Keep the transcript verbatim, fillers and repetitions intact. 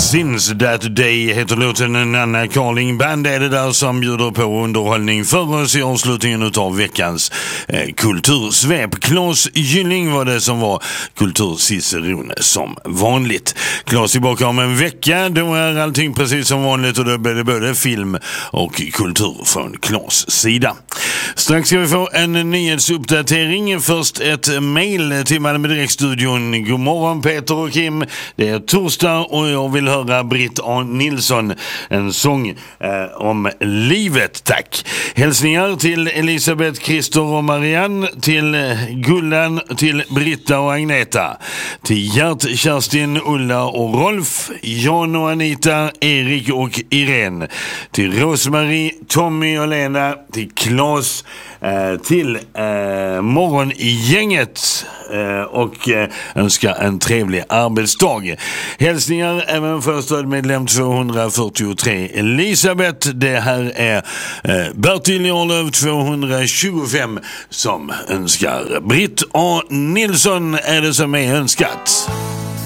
Since That Day heter låten. Nanna Carling Band är det där som bjuder på underhållning för oss i avslutningen utav veckans eh, kultursvep. Claes Gylling var det som var kulturciceron som vanligt. Claes tillbaka om en vecka, då är allting precis som vanligt och då blir det både film och kultur från Claes sida. Strax ska vi få en nyhetsuppdatering. Först ett mejl till Malmö Direkt-studion. God morgon Peter och Kim. Det är torsdag och jag vill höra Britt A. Nilsson, en sång eh, om livet, tack. Hälsningar till Elisabeth, Christer och Marianne, till eh, Gullan, till Britta och Agneta, till Gert, Kerstin, Ulla och Rolf, Jan och Anita, Erik och Irene, till Rosmarie, Tommy och Lena, till Claes, eh, till eh, morgon i gänget eh, och eh, önska en trevlig arbetsdag. Hälsningar även för stödmedlem tvåhundrafyrtiotre Elisabeth. Det här är eh, Bertil Jarlöv tvåhundratjugofem som önskar. Britt A. Nilsson är det som är önskat.